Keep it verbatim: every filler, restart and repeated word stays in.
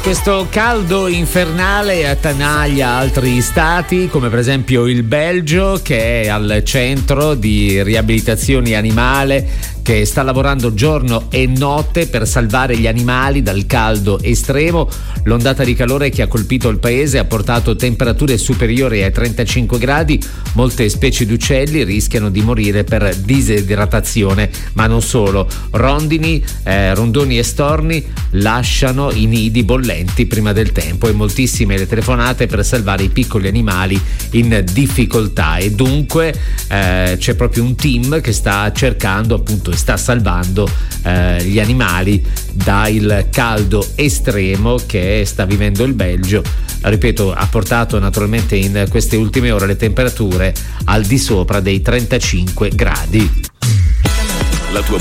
questo caldo infernale attanaglia altri stati, come per esempio il Belgio, che è al centro di riabilitazioni animale, che sta lavorando giorno e notte per salvare gli animali dal caldo estremo. L'ondata di calore che ha colpito il paese ha portato temperature superiori ai trentacinque gradi. Molte specie di uccelli rischiano di morire per disidratazione, ma non solo. Rondini, eh, rondoni e storni lasciano i nidi bollenti prima del tempo e moltissime le telefonate per salvare i piccoli animali in difficoltà, e dunque eh, c'è proprio un team che sta cercando appunto e sta salvando eh, gli animali dal caldo estremo che sta vivendo il Belgio. Ripeto, ha portato naturalmente in queste ultime ore le temperature al di sopra dei trentacinque gradi. La tua